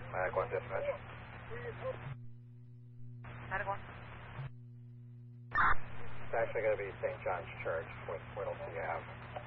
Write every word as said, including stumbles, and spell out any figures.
Mag one dispatch. Medical one. It's actually going to be Saint John's Church with Whittlesey Ave.